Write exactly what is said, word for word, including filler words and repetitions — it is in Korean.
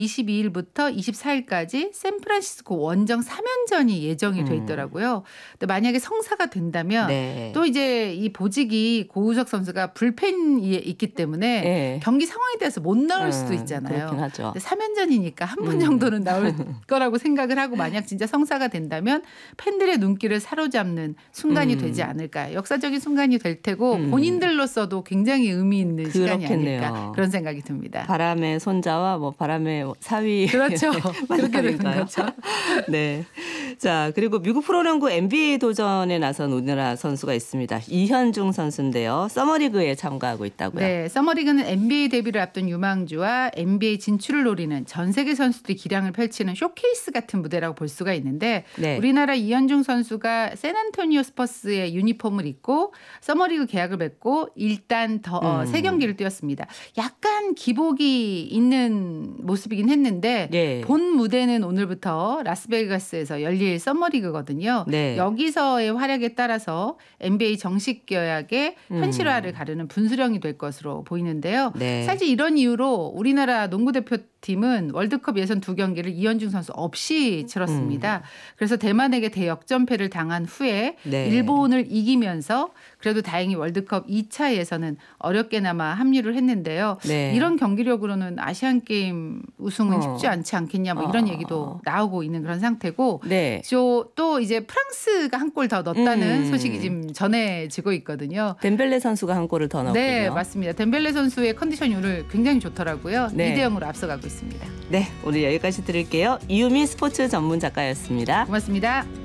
이십이 일부터 이십사 일까지 샌프란시스코 원정 삼 연전이 예정이 돼 있더라고요. 근데 만약에 성사가 된다면 네. 또 이제 이 보직이 고우석 선수가 불펜이 있기 때문에 네. 경기 상황에 따라서 못 나올 음, 수도 있잖아요. 그렇긴 하죠. 근데 삼 연전이니까 한 번 음. 정도는 나올 거라고 생각을 하고 만약 진짜 성사가 된다면 팬들의 눈길을 사로잡는 순간이 음. 되지 않을까. 역사적인 순간이 될 테고 음. 본인들로서도 굉장히 의미 있는 시간이 그렇겠네요. 아닐까 그런 생각이 듭니다. 바람의 손자와 뭐 바람의 사위. 그렇죠. 그렇게 되는 만남인가요? 거죠. 네. 자, 그리고 미국 프로농구 엔비에이 도전에 나선 우리나라 선수가 있습니다. 이현중 선수인데요. 서머리그에 참가하고 있다고요. 네, 서머리그는 엔비에이 데뷔를 앞둔 유망주와 엔비에이 진출을 노리는 전 세계 선수들이 기량을 펼치는 쇼케이스 같은 무대라고 볼 수가 있는데 네. 우리나라 이현중 선수가 샌안토니오 스퍼스의 유니폼을 입고 서머리그 계약을 맺고 일단 더 어, 음. 세 경기를 뛰었습니다. 약간 기복이 있는 모습이긴 했는데 네. 본 무대는 오늘부터 라스베가스에서 열릴 서머리그거든요. 네. 여기서의 활약에 따라서 엔비에이 정식 계약의 현실화를 가르는 분수령이 될 것으로 보이는데요. 네. 사실 이런 이유로 우리나라 농구대표팀은 월드컵 예선 두 경기를 이현중 선수 없이 치렀습니다. 음. 그래서 대만에게 대역전패를 당한 후에 네. 일본을 이기면서 그래도 다행히 월드컵 이 차 예선은 어렵게나마 합류를 했는데요. 네. 이런 경기력으로는 아시안게임 우승은 어. 쉽지 않지 않겠냐 뭐 이런 어. 얘기도 나오고 있는 그런 상태고 네. 또 이제 프랑스가 한 골 더 넣었다는 음. 소식이 지금 전해지고 있거든요. 덴벨레 선수가 한 골을 더 넣었군요. 네, 맞습니다. 덴벨레 선수의 컨디션이 오늘 굉장히 좋더라고요. 네. 이 대 영으로 앞서가고 있습니다. 네, 오늘 여기까지 들을게요. 이유미 스포츠 전문 작가였습니다. 고맙습니다.